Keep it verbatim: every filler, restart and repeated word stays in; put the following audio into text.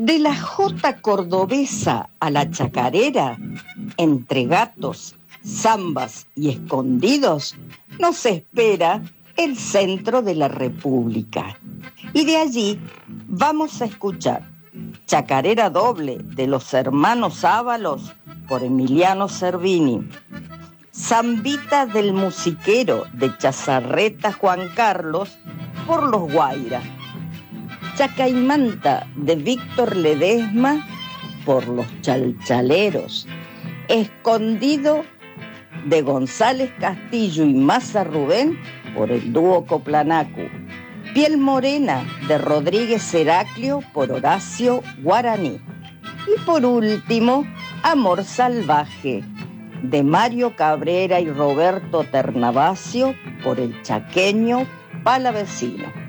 De la jota cordobesa a la chacarera, entre gatos, zambas y escondidos, nos espera el centro de la República. Y de allí vamos a escuchar Chacarera Doble de los hermanos Ábalos por Emiliano Cervini, Zambita del Musiquero de Chazarreta Juan Carlos por los Guaira, Chacaimanta de Víctor Ledesma por los Chalchaleros, Escondido de González Castillo y Maza Rubén por el dúo Coplanacu, Piel Morena de Rodríguez Heraclio por Horacio Guaraní. Y por último, Amor Salvaje de Mario Cabrera y Roberto Ternavasio por el chaqueño Palavecino.